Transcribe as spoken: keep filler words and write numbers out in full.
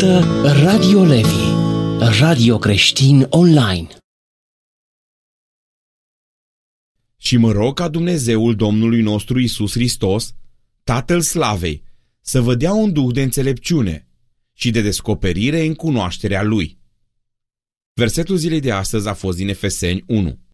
ascultă Radio Levi, radio creștin online. Și mă rog ca Dumnezeul Domnului nostru Iisus Hristos, Tatăl Slavei, să vă dea un duh de înțelepciune și de descoperire în cunoașterea Lui. Versetul zilei de astăzi a fost din Efeseni unu.